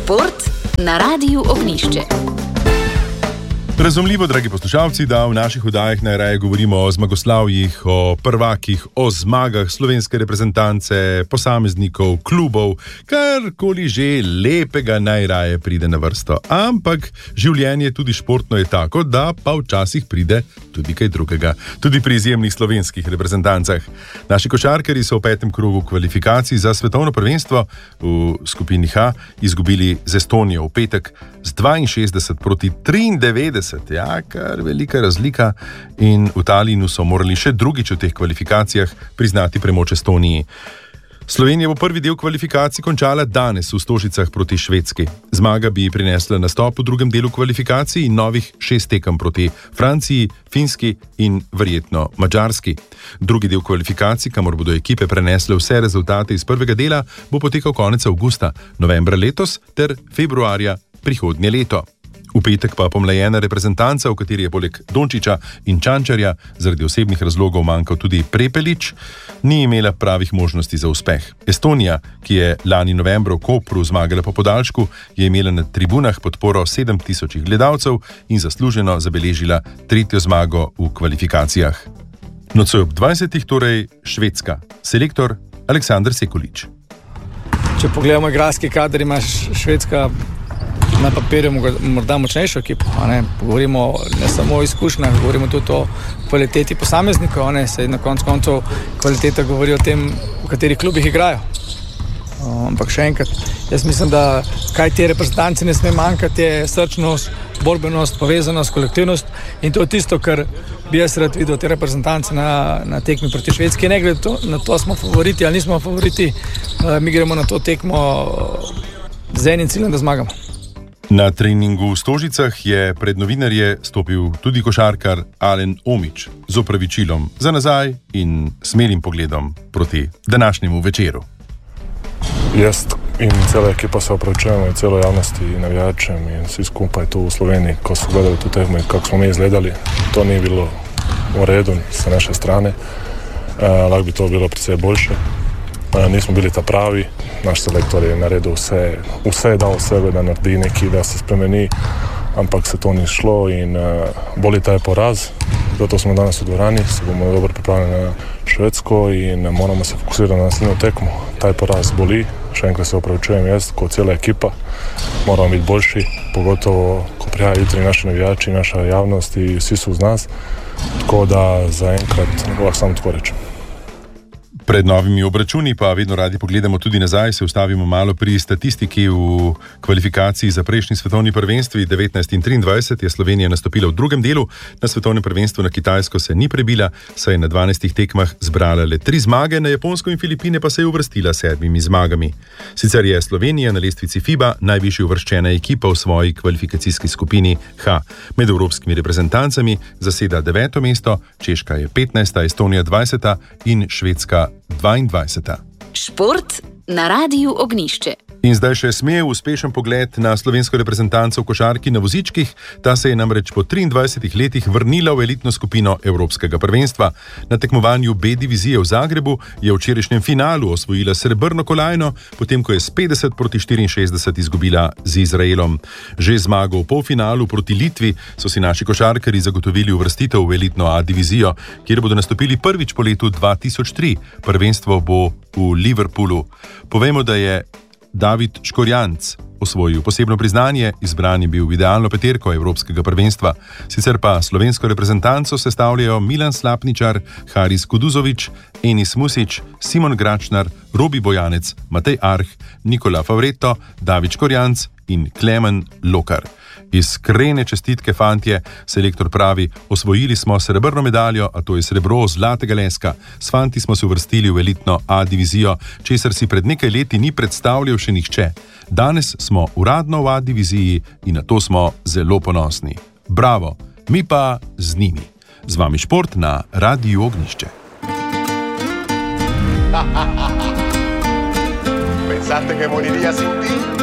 Šport na Radiu Ognjišče. Razumljivo, dragi poslušalci, da v naših oddajah najraje govorimo o zmagoslavjih, o prvakih, o zmagah slovenske reprezentance, posameznikov, klubov, karkoli že lepega najraje pride na vrsto. Ampak življenje tudi športno je tako, da pa včasih pride tudi kaj drugega. Tudi pri izjemnih slovenskih reprezentancah. Naši košarkarji so v 5. krogu kvalifikacij za svetovno prvenstvo v skupini H izgubili z Estonijo v petek z 62 proti 93. Ja, kar velika razlika, in v Talinu so morali še drugič v teh kvalifikacijah priznati premoč Estoniji. Slovenija bo prvi del kvalifikacij končala danes v Stožicah proti Švedski. Zmaga bi prinesla nastop v drugem delu kvalifikacij in novih 6 tekem proti Franciji, Finski in verjetno Madžarski. Drugi del kvalifikacij, kamor bodo ekipe prenesle vse rezultate iz prvega dela, bo potekal konec avgusta, novembra letos ter februarja prihodnje leto. V petek pa pomlajena reprezentanca, v kateri je poleg Dončiča in Čančarja zaradi osebnih razlogov manjkal tudi Prepelič, ni imela pravih možnosti za uspeh. Estonija, ki je lani novembra v Kopru zmagala po podaljšku, je imela na tribunah podporo 7000 gledalcev in zasluženo zabeležila 3. zmago v kvalifikacijah. Nocoj ob 20. torej Švedska. Selektor Aleksander Sekulič. Če pogledamo igralski kader, ima Švedska na papirju morda močnejšo ekipo. Govorimo ne samo o izkušnjah, govorimo tudi o kvaliteti posameznikov. Se na koncu kvaliteta govori o tem, v katerih klubih igrajo. Ampak še enkrat, jaz mislim, da kaj te reprezentanci ne sme manjkati, je srčnost, borbenost, povezanost, kolektivnost, in to je tisto, kar bi jaz rad videl te reprezentance na tekmi proti Švedski. Ne glede na to, smo favoriti ali nismo favoriti, mi gremo na to tekmo z enim ciljem, da zmagamo. Na treningu v Stožicah je pred novinarje stopil tudi košarkar Alen Omić z opravičilom za nazaj in smelim pogledom proti današnjemu večeru. Jaz in cela ekipa se opravičujemo in celo javnosti in navijačem in vsi skupaj tu v Sloveniji, ko so gledali tu tekmo in kako smo mi izgledali, to ni bilo v redu sa naše strane. Lahko bi to bilo precej boljše. Nismo bili ta pravi, naš selektor je naredil vse je dal sebe, da naredi nekaj, da se spremeni, ampak se to ni šlo in boli taj poraz, zato smo danes v dvorani, se bomo dobro pripravljeni na Švedsko in moramo se fokusirati na naslednjo tekmo. Taj poraz boli, še enkrat se opravičujem jaz, kot cela ekipa, moramo biti boljši, pogotovo, ko prihajajo jutri naši navijači, naša javnost in vsi so z nas, tako da zaenkrat lahko samo tako rečem. Pred novimi obračuni pa vedno radi pogledamo tudi nazaj, se ustavimo malo pri statistiki. V kvalifikaciji za prejšnji svetovni prvenstvi 19 in 23 je Slovenija nastopila v drugem delu. Na svetovnem prvenstvu na Kitajsko se ni prebila, saj je na 12 tekmah zbrala le 3 zmage, na Japonsko in Filipine pa se je uvrstila 7 zmagami. Sicer je Slovenija na lestvici FIBA najvišje uvrščena ekipa v svoji kvalifikacijski skupini H. Med evropskimi reprezentancami zaseda 9. mesto, Češka je 15., Estonija 20. in Švedska 22. Šport na Radiu Ognjišče. In zdaj še smel uspešen pogled na slovensko reprezentanco v košarki na vozičkih. Ta se je namreč po 23 letih vrnila v elitno skupino Evropskega prvenstva. Na tekmovanju B divizije v Zagrebu je v včerajšnjem finalu osvojila srebrno kolajno, potem ko je s 50 proti 64 izgubila z Izraelom. Že zmago v polfinalu proti Litvi so si naši košarkarji zagotovili uvrstitev v elitno A divizijo, kjer bodo nastopili prvič po letu 2003. Prvenstvo bo v Liverpoolu. Povemo, da je David Škorjanc osvojil posebno priznanje, izbran je bil v idealno peterko Evropskega prvenstva. Sicer pa slovensko reprezentanco sestavljajo Milan Slapničar, Haris Kuduzović, Enis Musić, Simon Gračnar, Robi Bojanec, Matej Arh, Nikola Favretto, David Škorjanc in Klemen Lokar. Iskrene čestitke, fantje, selektor pravi, osvojili smo srebrno medaljo, a to je srebro zlatega leska. S fanti smo se uvrstili v elitno A divizijo, česar si pred nekaj leti ni predstavljal še nihče. Danes smo uradno v A diviziji in na to smo zelo ponosni. Bravo, mi pa z njimi. Z vami šport na Radiu Ognjišče. Pensate que moriría sin ti?